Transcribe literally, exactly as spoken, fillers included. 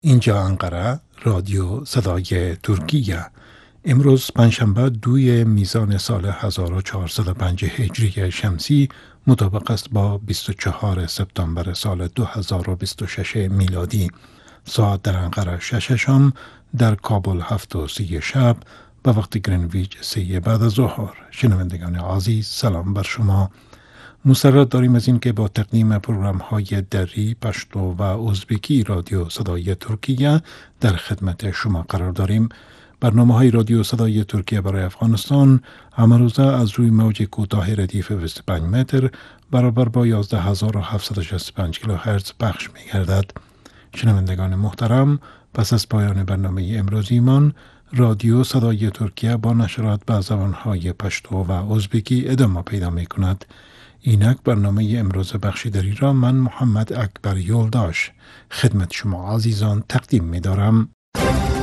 اینجا انقره رادیو صدای ترکیه. امروز پنجشنبه دوی میزان سال هزار و چهارصد و پنج هجری شمسی مطابق است با بیست و چهارم سپتامبر سال دو هزار و بیست و شش میلادی. ساعت در انقره شش شام، در کابل هفت و سی شب، به وقت گرینویچ سه بعد از ظهر. شنوندگان عزیز، سلام بر شما. مسرت داریم از این که با تقدیم پروگرام های دری، پشتو و ازبکی رادیو صدای ترکیه در خدمت شما قرار داریم. برنامه های رادیو صدای ترکیه برای افغانستان امروزه از روی موج کوتاه ردیف بیست و پنج متر برابر با یازده هزار و هفتصد و شصت و پنج کیلوهرتز پخش می گردد. شنوندگان محترم، پس از پایان برنامه امروزیمان، رادیو صدای ترکیه با نشرات به زبانهای پشتو و ازبکی ادامه پیدا می کند. اینک برنامه امروز بخشیداری را من محمد اکبر یولداش خدمت شما عزیزان تقدیم می دارم.